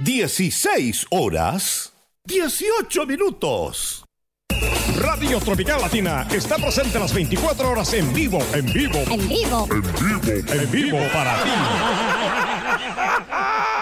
16 horas, 18 minutos. Radio Tropical Latina está presente las 24 horas en vivo para ti.